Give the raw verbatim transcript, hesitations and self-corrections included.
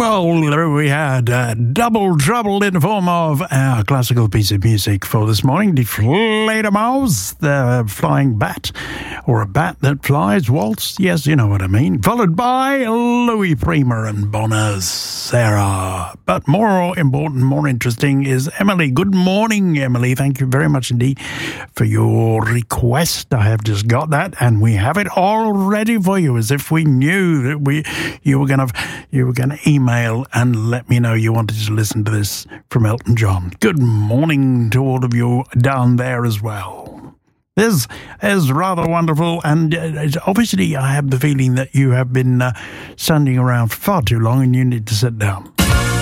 Well, we had uh, Double Trouble in the form of our classical piece of music for this morning. Die Fledermaus, the flying bat, or a bat that flies, waltz, yes, you know what I mean. Followed by Louis Prima and Bonacera. But more important, more interesting is Emily. Good morning, Emily. Thank you very much indeed for your request. I have just got that, and we have it all ready for you, as if we knew that we you were going to you were going to email and let me know you wanted to listen to this from Elton John. Good morning to all of you down there as well. This is rather wonderful, and uh, obviously I have the feeling that you have been uh, standing around for far too long and you need to sit down.